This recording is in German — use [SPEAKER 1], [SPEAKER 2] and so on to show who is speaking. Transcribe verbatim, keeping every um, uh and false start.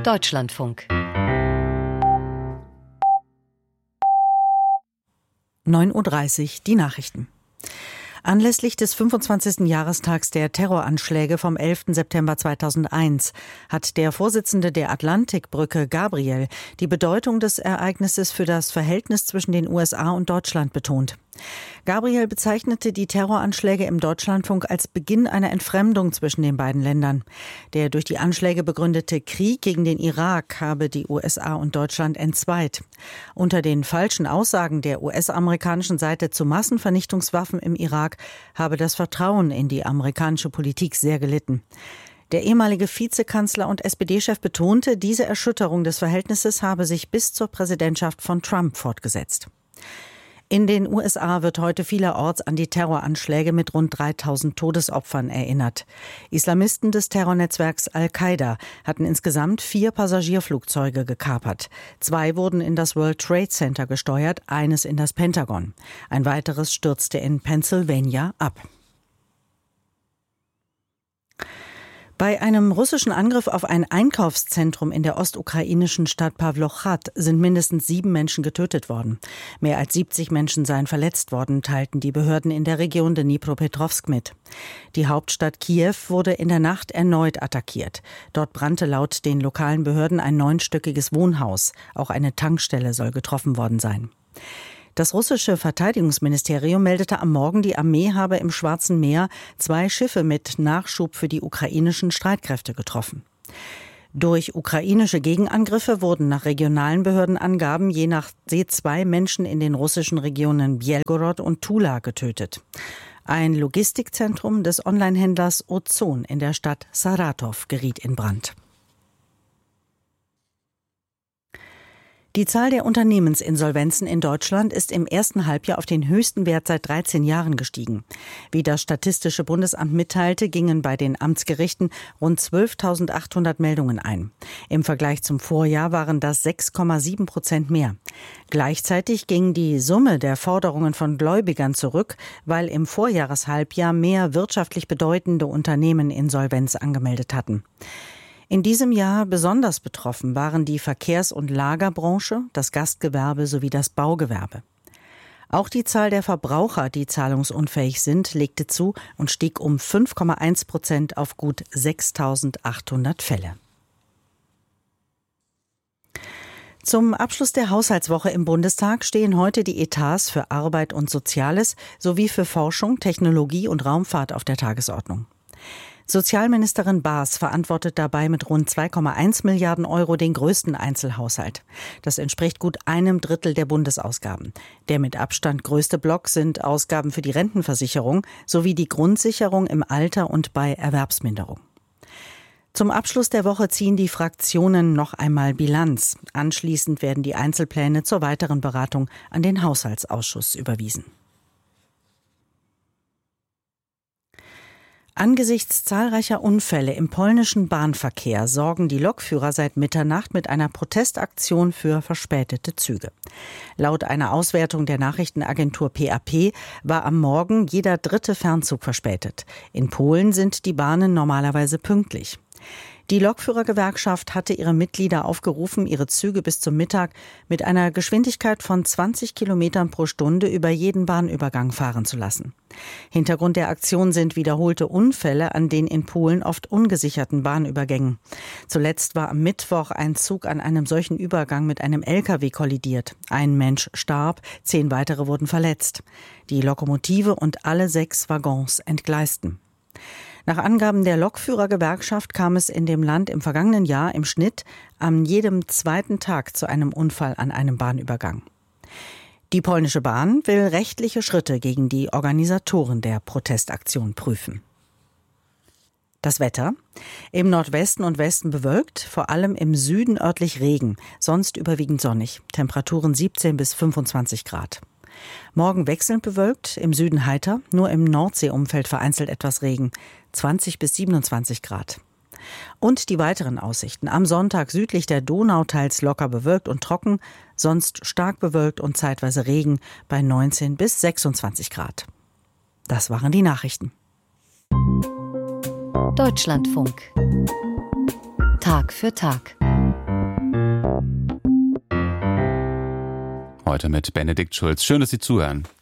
[SPEAKER 1] Deutschlandfunk.
[SPEAKER 2] neun Uhr dreißig, die Nachrichten. Anlässlich des fünfundzwanzigsten Jahrestags der Terroranschläge vom elften September zweitausendeins hat der Vorsitzende der Atlantikbrücke, Gabriel, die Bedeutung des Ereignisses für das Verhältnis zwischen den U S A und Deutschland betont. Gabriel bezeichnete die Terroranschläge im Deutschlandfunk als Beginn einer Entfremdung zwischen den beiden Ländern. Der durch die Anschläge begründete Krieg gegen den Irak habe die U S A und Deutschland entzweit. Unter den falschen Aussagen der U S-amerikanischen Seite zu Massenvernichtungswaffen im Irak habe das Vertrauen in die amerikanische Politik sehr gelitten. Der ehemalige Vizekanzler und S P D-Chef betonte, diese Erschütterung des Verhältnisses habe sich bis zur Präsidentschaft von Trump fortgesetzt. In den U S A wird heute vielerorts an die Terroranschläge mit rund dreitausend Todesopfern erinnert. Islamisten des Terrornetzwerks Al-Qaida hatten insgesamt vier Passagierflugzeuge gekapert. Zwei wurden in das World Trade Center gesteuert, eines in das Pentagon. Ein weiteres stürzte in Pennsylvania ab. Bei einem russischen Angriff auf ein Einkaufszentrum in der ostukrainischen Stadt Pawlochrad sind mindestens sieben Menschen getötet worden. Mehr als siebzig Menschen seien verletzt worden, teilten die Behörden in der Region Dnipropetrovsk mit. Die Hauptstadt Kiew wurde in der Nacht erneut attackiert. Dort brannte laut den lokalen Behörden ein neunstöckiges Wohnhaus. Auch eine Tankstelle soll getroffen worden sein. Das russische Verteidigungsministerium meldete am Morgen, die Armee habe im Schwarzen Meer zwei Schiffe mit Nachschub für die ukrainischen Streitkräfte getroffen. Durch ukrainische Gegenangriffe wurden nach regionalen Behördenangaben je nach je zwei Menschen in den russischen Regionen Bjelgorod und Tula getötet. Ein Logistikzentrum des Onlinehändlers Ozon in der Stadt Saratow geriet in Brand. Die Zahl der Unternehmensinsolvenzen in Deutschland ist im ersten Halbjahr auf den höchsten Wert seit dreizehn Jahren gestiegen. Wie das Statistische Bundesamt mitteilte, gingen bei den Amtsgerichten rund zwölftausendachthundert Meldungen ein. Im Vergleich zum Vorjahr waren das sechs Komma sieben Prozent mehr. Gleichzeitig ging die Summe der Forderungen von Gläubigern zurück, weil im Vorjahreshalbjahr mehr wirtschaftlich bedeutende Unternehmen Insolvenz angemeldet hatten. In diesem Jahr besonders betroffen waren die Verkehrs- und Lagerbranche, das Gastgewerbe sowie das Baugewerbe. Auch die Zahl der Verbraucher, die zahlungsunfähig sind, legte zu und stieg um fünf Komma eins Prozent auf gut sechstausendachthundert Fälle. Zum Abschluss der Haushaltswoche im Bundestag stehen heute die Etats für Arbeit und Soziales sowie für Forschung, Technologie und Raumfahrt auf der Tagesordnung. Sozialministerin Baas verantwortet dabei mit rund zwei Komma eins Milliarden Euro den größten Einzelhaushalt. Das entspricht gut einem Drittel der Bundesausgaben. Der mit Abstand größte Block sind Ausgaben für die Rentenversicherung sowie die Grundsicherung im Alter und bei Erwerbsminderung. Zum Abschluss der Woche ziehen die Fraktionen noch einmal Bilanz. Anschließend werden die Einzelpläne zur weiteren Beratung an den Haushaltsausschuss überwiesen. Angesichts zahlreicher Unfälle im polnischen Bahnverkehr sorgen die Lokführer seit Mitternacht mit einer Protestaktion für verspätete Züge. Laut einer Auswertung der Nachrichtenagentur P A P war am Morgen jeder dritte Fernzug verspätet. In Polen sind die Bahnen normalerweise pünktlich. Die Lokführergewerkschaft hatte ihre Mitglieder aufgerufen, ihre Züge bis zum Mittag mit einer Geschwindigkeit von zwanzig Kilometern pro Stunde über jeden Bahnübergang fahren zu lassen. Hintergrund der Aktion sind wiederholte Unfälle an den in Polen oft ungesicherten Bahnübergängen. Zuletzt war am Mittwoch ein Zug an einem solchen Übergang mit einem L K W kollidiert. Ein Mensch starb, zehn weitere wurden verletzt. Die Lokomotive und alle sechs Waggons entgleisten. Nach Angaben der Lokführergewerkschaft kam es in dem Land im vergangenen Jahr im Schnitt an jedem zweiten Tag zu einem Unfall an einem Bahnübergang. Die polnische Bahn will rechtliche Schritte gegen die Organisatoren der Protestaktion prüfen. Das Wetter: Im Nordwesten und Westen bewölkt, vor allem im Süden örtlich Regen, sonst überwiegend sonnig. Temperaturen siebzehn bis fünfundzwanzig Grad. Morgen wechselnd bewölkt, im Süden heiter, nur im Nordseeumfeld vereinzelt etwas Regen, zwanzig bis siebenundzwanzig Grad. Und die weiteren Aussichten: Am Sonntag südlich der Donau teils locker bewölkt und trocken, sonst stark bewölkt und zeitweise Regen bei neunzehn bis sechsundzwanzig Grad. Das waren die Nachrichten.
[SPEAKER 1] Deutschlandfunk. Tag für Tag. Heute mit Benedikt Schulz. Schön, dass Sie zuhören.